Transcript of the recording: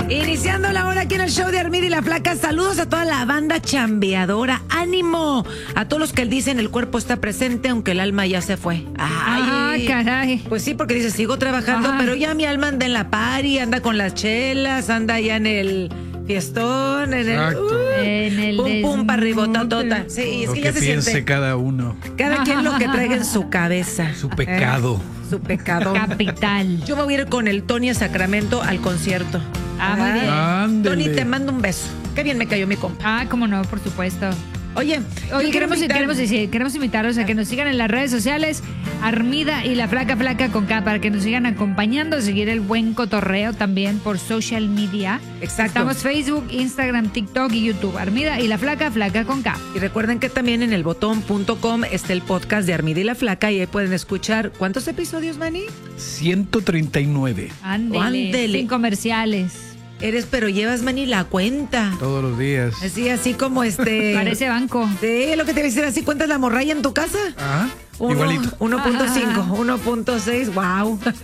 Iniciando la hora aquí en el show de Armida y la Flaca. Saludos a toda la banda chambeadora. ¡Ánimo! A todos los que dicen el cuerpo está presente aunque el alma ya se fue. ¡Ay! Caray! Pues sí, porque dice, sigo trabajando, pero ya mi alma anda en la party, anda con las chelas, anda ya en el fiestón, en el pum pum para arribototota. Sí, es lo que ya se piense siente. cada uno. Cada quien lo que traiga en su cabeza. Su pecado. Su pecado. Capital. Yo me voy a ir con el Tony a Sacramento al concierto. Muy bien. Ándele. Tony, te mando un beso. Qué bien me cayó mi compa. Cómo no, por supuesto. Oye, Oye, yo queremos invitarlos a que nos sigan en las redes sociales, Armida y la Flaca con K, para que nos sigan acompañando, seguir el buen cotorreo también por social media. Exacto. Estamos Facebook, Instagram, TikTok y YouTube. Armida y la Flaca con K. Y recuerden que también en elbotón.com está el podcast de Armida y la Flaca y ahí pueden escuchar. ¿Cuántos episodios, Manny? 139. Ándele. Sin comerciales. Pero llevas, Manny, la cuenta. Todos los días. Así como Parece banco. Sí, lo que te voy a decir, así cuentas la morralla en tu casa. Ajá. Igualito. 1.5, 1.6, wow.